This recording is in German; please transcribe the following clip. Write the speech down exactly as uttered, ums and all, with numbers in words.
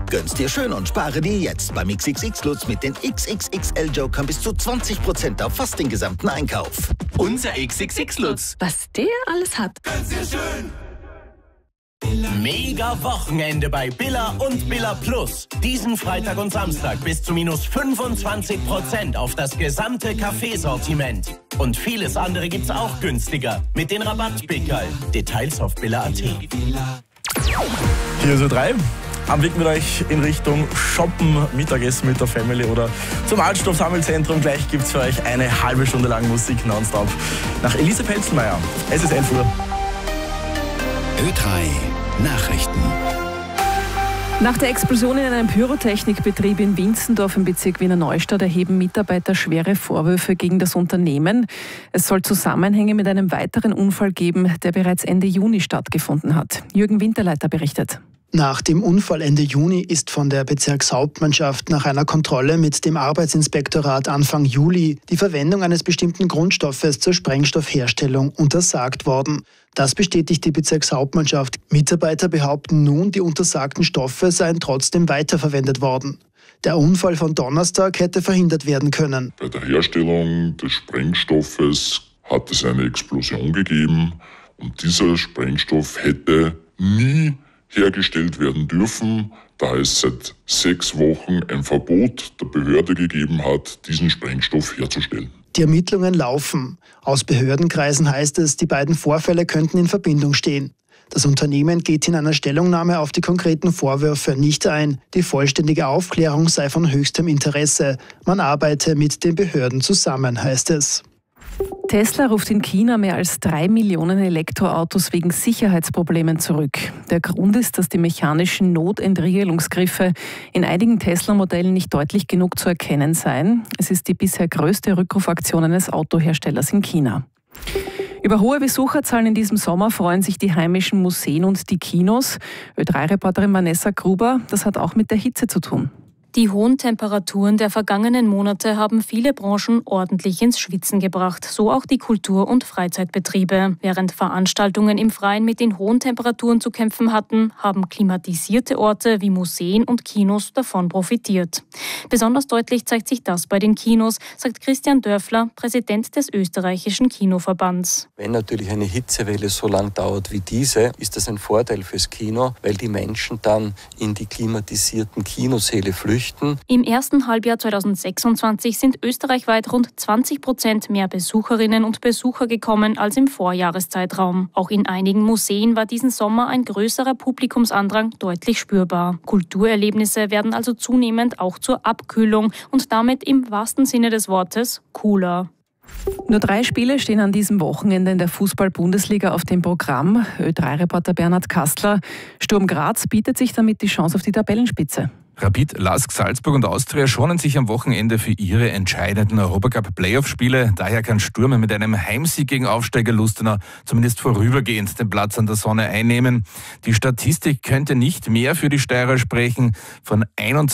Gönn's dir schön und spare dir jetzt beim X X X Lutz mit den X X X L-Jokern bis zu zwanzig Prozent auf fast den gesamten Einkauf. Unser X X X Lutz. Was der alles hat. Gönn's dir schön. Mega Wochenende bei Billa und Billa Plus. Diesen Freitag und Samstag bis zu minus fünfundzwanzig Prozent auf das gesamte Kaffeesortiment. Und vieles andere gibt's auch günstiger mit den Rabattpickerl. Details auf billa punkt at. Hier ist Ö drei. Am Weg mit euch in Richtung Shoppen, Mittagessen mit der Family oder zum Altstoffsammelzentrum. Gleich gibt es für euch eine halbe Stunde lang Musik nonstop. Nach Elise Penzelmeier. Es ist elf Uhr. Ö drei Nachrichten. Nach der Explosion in einem Pyrotechnikbetrieb in Winzendorf im Bezirk Wiener Neustadt erheben Mitarbeiter schwere Vorwürfe gegen das Unternehmen. Es soll Zusammenhänge mit einem weiteren Unfall geben, der bereits Ende Juni stattgefunden hat. Jürgen Winterleiter berichtet. Nach dem Unfall Ende Juni ist von der Bezirkshauptmannschaft nach einer Kontrolle mit dem Arbeitsinspektorat Anfang Juli die Verwendung eines bestimmten Grundstoffes zur Sprengstoffherstellung untersagt worden. Das bestätigt die Bezirkshauptmannschaft. Mitarbeiter behaupten nun, die untersagten Stoffe seien trotzdem weiterverwendet worden. Der Unfall von Donnerstag hätte verhindert werden können. Bei der Herstellung des Sprengstoffes hat es eine Explosion gegeben und dieser Sprengstoff hätte nie hergestellt werden dürfen, da es seit sechs Wochen ein Verbot der Behörde gegeben hat, diesen Sprengstoff herzustellen. Die Ermittlungen laufen. Aus Behördenkreisen heißt es, die beiden Vorfälle könnten in Verbindung stehen. Das Unternehmen geht in einer Stellungnahme auf die konkreten Vorwürfe nicht ein. Die vollständige Aufklärung sei von höchstem Interesse. Man arbeite mit den Behörden zusammen, heißt es. Tesla ruft in China mehr als drei Millionen Elektroautos wegen Sicherheitsproblemen zurück. Der Grund ist, dass die mechanischen Notentriegelungsgriffe in einigen Tesla-Modellen nicht deutlich genug zu erkennen seien. Es ist die bisher größte Rückrufaktion eines Autoherstellers in China. Über hohe Besucherzahlen in diesem Sommer freuen sich die heimischen Museen und die Kinos. Ö drei Reporterin Vanessa Gruber, das hat auch mit der Hitze zu tun. Die hohen Temperaturen der vergangenen Monate haben viele Branchen ordentlich ins Schwitzen gebracht, so auch die Kultur- und Freizeitbetriebe. Während Veranstaltungen im Freien mit den hohen Temperaturen zu kämpfen hatten, haben klimatisierte Orte wie Museen und Kinos davon profitiert. Besonders deutlich zeigt sich das bei den Kinos, sagt Christian Dörfler, Präsident des österreichischen Kinoverbands. Wenn natürlich eine Hitzewelle so lang dauert wie diese, ist das ein Vorteil fürs Kino, weil die Menschen dann in die klimatisierten Kinosäle flüchten. Im ersten Halbjahr zweitausendsechsundzwanzig sind österreichweit rund zwanzig Prozent mehr Besucherinnen und Besucher gekommen als im Vorjahreszeitraum. Auch in einigen Museen war diesen Sommer ein größerer Publikumsandrang deutlich spürbar. Kulturerlebnisse werden also zunehmend auch zur Abkühlung und damit im wahrsten Sinne des Wortes cooler. Nur drei Spiele stehen an diesem Wochenende in der Fußball-Bundesliga auf dem Programm. Ö drei Reporter Bernhard Kastler. Sturm Graz bietet sich damit die Chance auf die Tabellenspitze. Rapid, Lask, Salzburg und Austria schonen sich am Wochenende für ihre entscheidenden Europacup-Playoff-Spiele. Daher kann Sturm mit einem Heimsieg gegen Aufsteiger Lustenau zumindest vorübergehend den Platz an der Sonne einnehmen. Die Statistik könnte nicht mehr für die Steirer sprechen. Von einundzwanzig